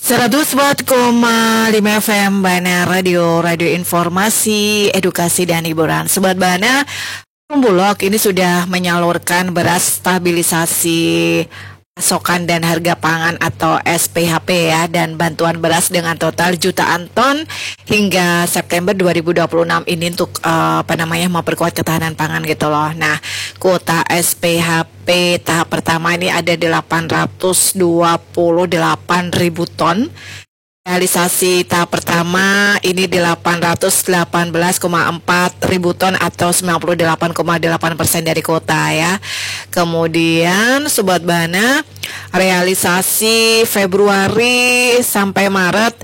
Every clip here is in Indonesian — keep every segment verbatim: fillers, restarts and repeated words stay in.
seratus empat koma lima F M Bana Radio, radio informasi, edukasi dan hiburan. Sobat Bana, Bulog ini sudah menyalurkan beras stabilisasi pasokan dan harga pangan atau S P H P ya, dan bantuan beras dengan total jutaan ton hingga September dua ribu dua puluh enam ini untuk uh, apa namanya memperkuat ketahanan pangan gitu loh. Nah, kuota S P H P tahap pertama ini ada delapan ratus dua puluh delapan ribu ton. Realisasi tahap pertama ini delapan ratus delapan belas koma empat ribu ton atau sembilan puluh delapan koma delapan persen dari kuota ya. Kemudian Sobat Bana, realisasi Februari sampai Maret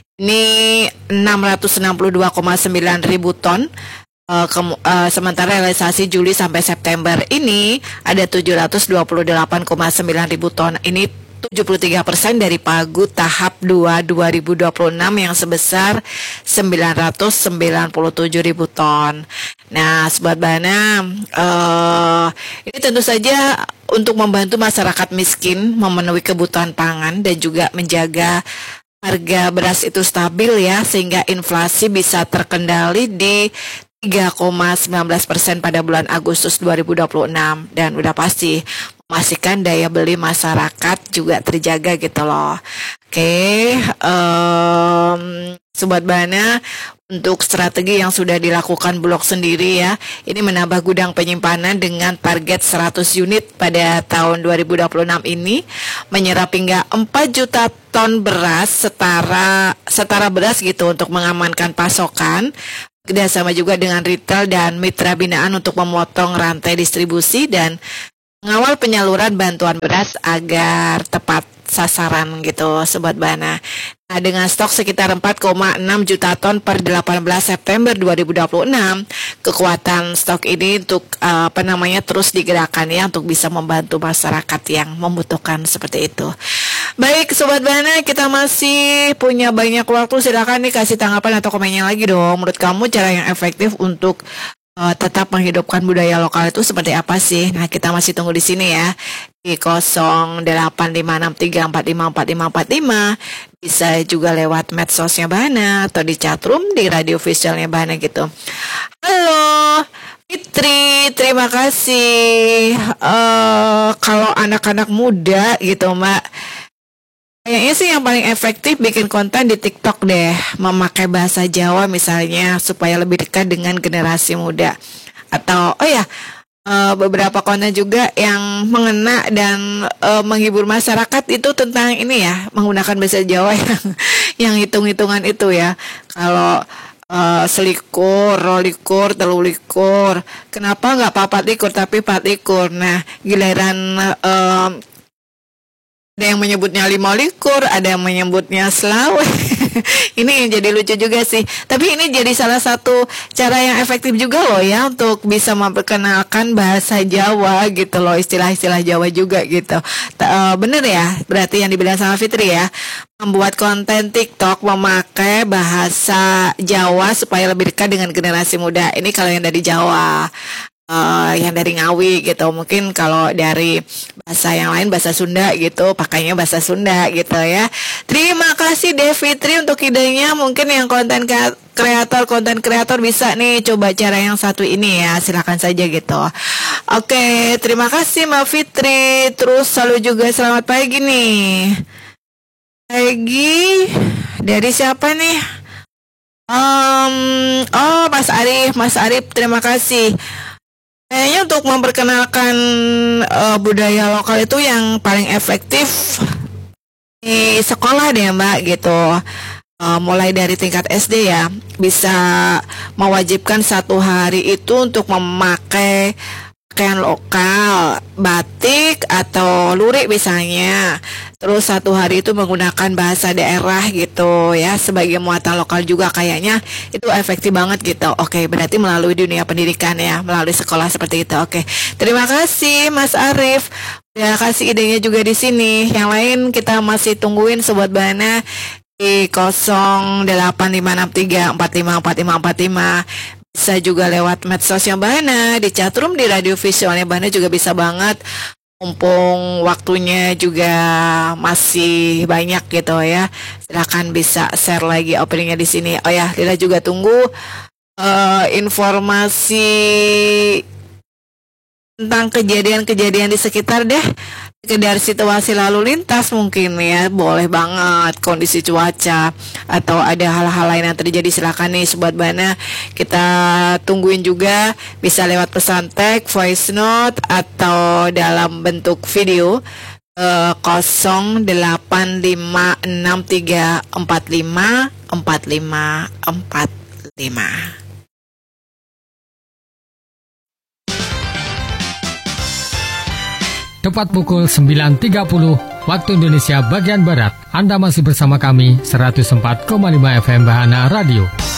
ini enam ratus enam puluh dua koma sembilan ribu ton. Uh, ke, uh, sementara realisasi Juli sampai September ini ada tujuh ratus dua puluh delapan koma sembilan ribu ton. Ini tujuh puluh tiga persen dari pagu tahap dua dua ribu dua puluh enam yang sebesar sembilan ratus sembilan puluh tujuh ribu ton. Nah, Sobat Bana, uh, ini tentu saja untuk membantu masyarakat miskin memenuhi kebutuhan pangan dan juga menjaga harga beras itu stabil ya, sehingga inflasi bisa terkendali di tiga koma sembilan belas persen pada bulan Agustus dua ribu dua puluh enam, dan udah pasti memastikan daya beli masyarakat juga terjaga gitu loh. Oke, um, Sobat Bana, untuk strategi yang sudah dilakukan Bulog sendiri ya, ini menambah gudang penyimpanan dengan target seratus unit pada tahun dua ribu dua puluh enam ini, menyerap hingga empat juta ton beras setara setara beras gitu untuk mengamankan pasokan. Kerjasama juga dengan retail dan mitra binaan untuk memotong rantai distribusi dan mengawal penyaluran bantuan beras agar tepat sasaran gitu Sobat Bana. Nah, dengan stok sekitar empat koma enam juta ton per delapan belas September dua ribu dua puluh enam, kekuatan stok ini untuk uh, apa namanya terus digerakkan ya, untuk bisa membantu masyarakat yang membutuhkan seperti itu. Baik Sobat Bana, kita masih punya banyak waktu, silakan nih kasih tanggapan atau komennya lagi dong. Menurut kamu cara yang efektif untuk Uh, tetap menghidupkan budaya lokal itu seperti apa sih? Nah, kita masih tunggu di sini ya, di nol delapan lima enam tiga empat lima empat lima empat lima. Bisa juga lewat medsosnya Bana atau di chatroom di radio officialnya Bana gitu. Halo Fitri, terima kasih. Uh, kalau anak-anak muda gitu Mbak, kayaknya sih yang paling efektif bikin konten di TikTok deh, memakai bahasa Jawa misalnya supaya lebih dekat dengan generasi muda. Atau oh ya, uh, beberapa konten juga yang mengena dan uh, menghibur masyarakat itu tentang ini ya, menggunakan bahasa Jawa yang yang hitung-hitungan itu ya. Kalau uh, selikur, rolikur, telulikur, kenapa nggak papat likur tapi pat likur? Nah, giliran uh, ada yang menyebutnya lima likur, ada yang menyebutnya selawe. Ini yang jadi lucu juga sih. Tapi ini jadi salah satu cara yang efektif juga loh ya, untuk bisa memperkenalkan bahasa Jawa gitu loh, istilah-istilah Jawa juga gitu. Uh, bener ya, berarti yang dibilang sama Fitri ya, membuat konten TikTok memakai bahasa Jawa supaya lebih dekat dengan generasi muda. Ini kalau yang dari Jawa. Uh, yang dari Ngawi gitu, mungkin kalau dari bahasa yang lain bahasa Sunda gitu, pakainya bahasa Sunda gitu ya. Terima kasih Devitri untuk idenya. Mungkin yang konten kreator konten kreator bisa nih coba cara yang satu ini ya, silakan saja gitu. Oke, terima kasih Mbak Fitri. Terus selalu juga selamat pagi nih. Pagi dari siapa nih? Um, oh Mas Arif, Mas Arif terima kasih. Kayaknya untuk memperkenalkan uh, budaya lokal itu yang paling efektif di sekolah deh Mbak gitu. Uh, mulai dari tingkat S D ya, bisa mewajibkan satu hari itu untuk memakai pakaian lokal, batik atau lurik misalnya. Terus satu hari itu menggunakan bahasa daerah gitu ya, sebagai muatan lokal juga, kayaknya itu efektif banget gitu. Oke, berarti melalui dunia pendidikan ya, melalui sekolah seperti itu. Oke, terima kasih Mas Arif. Ya, kasih idenya juga di sini. Yang lain kita masih tungguin Sobat Bana di nol delapan lima enam tiga empat lima empat lima empat lima. Bisa juga lewat medsosnya Bana, di chatroom di radio visualnya Bana juga bisa banget mumpung waktunya juga masih banyak gitu ya. Silakan bisa share lagi openingnya di sini. Oh ya, Lila juga tunggu uh, informasi tentang kejadian-kejadian di sekitar deh. Sekedar situasi lalu lintas mungkin ya, boleh banget kondisi cuaca atau ada hal-hal lain yang terjadi, silakan nih Sobat Bana, kita tungguin juga, bisa lewat pesan teks, voice note atau dalam bentuk video eh, nol delapan lima enam tiga empat lima empat lima empat lima. Tepat pukul sembilan tiga puluh waktu Indonesia bagian Barat. Anda masih bersama kami seratus empat koma lima F M Bahana Radio.